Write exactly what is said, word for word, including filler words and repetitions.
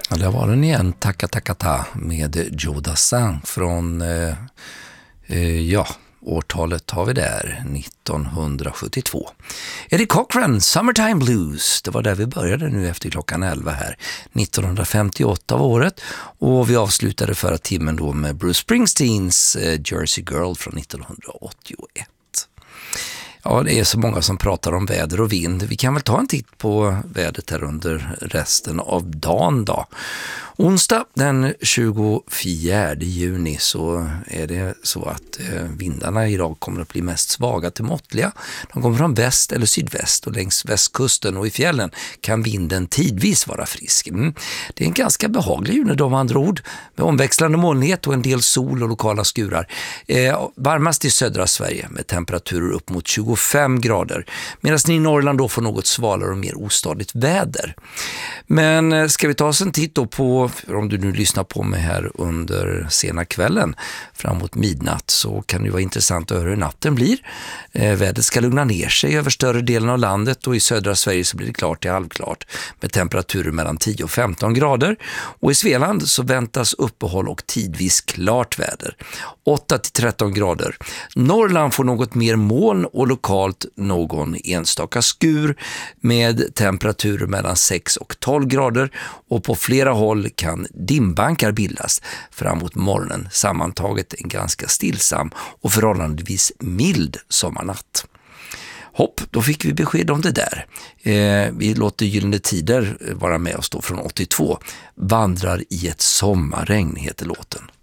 Ja, det var den igen, Taka Taka Ta med Joe Dassin från, eh, eh, ja, årtalet har vi där, nittonhundrasjuttiotvå. Eddie Cochran, Summertime Blues, det var där vi började nu efter klockan elva här, nittonhundrafemtioåtta var året, och vi avslutade förra timmen då med Bruce Springsteens eh, Jersey Girl från nittonhundraåttioett. Ja, det är så många som pratar om väder och vind. Vi kan väl ta en titt på vädret här under resten av dagen då. Onsdag den tjugofjärde juni så är det så att vindarna idag kommer att bli mest svaga till måttliga. De kommer från väst eller sydväst, och längs västkusten och i fjällen kan vinden tidvis vara frisk. Mm. Det är en ganska behaglig junidag med andra ord, med omväxlande molnighet och en del sol och lokala skurar. Eh, varmast i södra Sverige med temperaturer upp mot tjugofem grader, medan ni i Norrland då får något svalare och mer ostadigt väder. Men ska vi ta oss en titt då på, om du nu lyssnar på mig här under sena kvällen framåt midnatt, så kan det vara intressant att höra hur natten blir. Eh, vädret ska lugna ner sig över större delen av landet, och i södra Sverige så blir det klart till halvklart med temperaturer mellan tio och femton grader. Och i Svealand så väntas uppehåll och tidvis klart väder. åtta till tretton grader. Norrland får något mer moln och lokalt någon enstaka skur med temperaturer mellan sex och tolv grader, och på flera håll kan dimbankar bildas framåt morgonen. Sammantaget en ganska stillsam och förhållandevis mild sommarnatt. Hopp, då fick vi besked om det där. Eh, vi låter Gyllene Tider vara med oss då från åttiotvå. Vandrar i ett sommarregn heter låten.